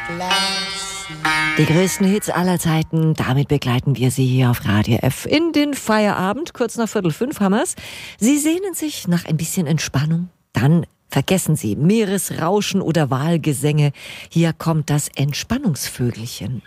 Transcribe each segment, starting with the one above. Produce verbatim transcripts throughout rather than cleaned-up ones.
Die größten Hits aller Zeiten, damit begleiten wir Sie hier auf Radio F in den Feierabend. Kurz nach Viertel fünf haben wir's. Sie sehnen sich nach ein bisschen Entspannung? Dann vergessen Sie Meeresrauschen oder Walgesänge. Hier kommt das Entspannungsvögelchen.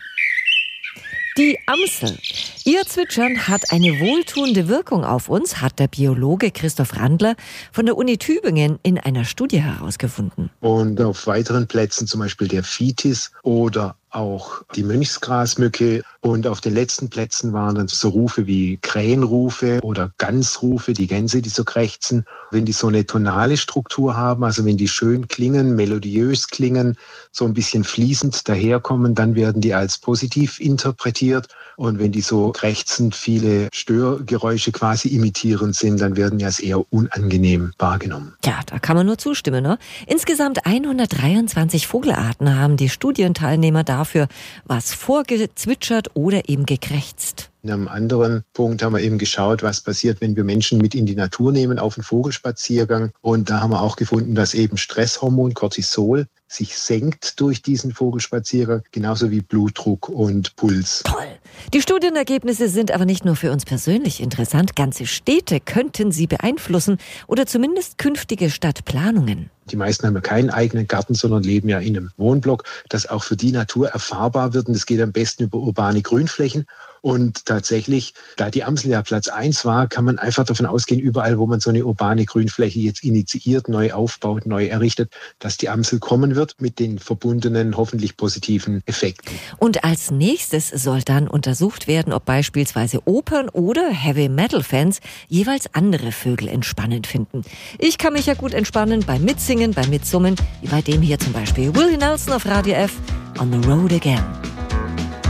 Die Amsel. Ihr Zwitschern hat eine wohltuende Wirkung auf uns, hat der Biologe Christoph Randler von der Uni Tübingen in einer Studie herausgefunden. Und auf weiteren Plätzen, zum Beispiel der Fitis oder auch die Mönchsgrasmücke. Und auf den letzten Plätzen waren dann so Rufe wie Krähenrufe oder Gansrufe, die Gänse, die so krächzen. Wenn die so eine tonale Struktur haben, also wenn die schön klingen, melodiös klingen, so ein bisschen fließend daherkommen, dann werden die als positiv interpretiert. Und wenn die so krächzend viele Störgeräusche quasi imitierend sind, dann werden die als eher unangenehm wahrgenommen. Ja, da kann man nur zustimmen, ne? Insgesamt hundertdreiundzwanzig Vogelarten haben die Studienteilnehmer dafür was vorgezwitschert oder eben gekrächzt. In einem anderen Punkt haben wir eben geschaut, was passiert, wenn wir Menschen mit in die Natur nehmen auf einen Vogelspaziergang. Und da haben wir auch gefunden, dass eben Stresshormon Cortisol sich senkt durch diesen Vogelspaziergang, genauso wie Blutdruck und Puls. Toll! Die Studienergebnisse sind aber nicht nur für uns persönlich interessant. Ganze Städte könnten sie beeinflussen oder zumindest künftige Stadtplanungen. Die meisten haben ja keinen eigenen Garten, sondern leben ja in einem Wohnblock, das auch für die Natur erfahrbar wird. Und das geht am besten über urbane Grünflächen. Und tatsächlich, da die Amsel ja Platz eins war, kann man einfach davon ausgehen, überall, wo man so eine urbane Grünfläche jetzt initiiert, neu aufbaut, neu errichtet, dass die Amsel kommen wird mit den verbundenen, hoffentlich positiven Effekten. Und als nächstes soll dann untersucht werden, ob beispielsweise Opern- oder Heavy-Metal-Fans jeweils andere Vögel entspannend finden. Ich kann mich ja gut entspannen beim Mitsingen, beim Mitsummen, wie bei dem hier zum Beispiel. Willie Nelson auf Radio F, On the Road Again.